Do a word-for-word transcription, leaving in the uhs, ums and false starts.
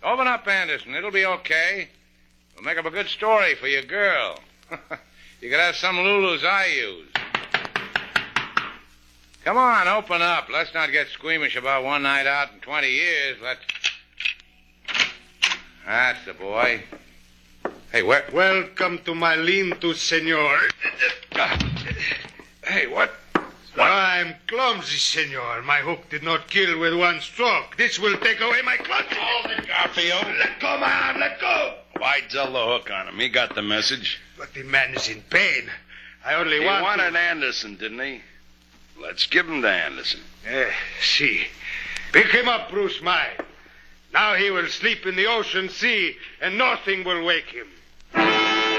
Open up, Anderson. It'll be okay. We'll make up a good story for your girl. You could have some Lulu's I use. Come on, open up. Let's not get squeamish about one night out in twenty years. Let's... That's the boy. Hey, where... Welcome to my lean-to, senor. Hey, what... I'm clumsy, senor. My hook did not kill with one stroke. This will take away my clutch. Hold it, Garfield. Let go, man. Let go. Why dull the hook on him? He got the message. But the man is in pain. I only He want wanted to... Anderson, didn't he? Let's give him to Anderson. Eh, see. Pick him up, Bruce, mine. Now he will sleep in the ocean sea, and nothing will wake him.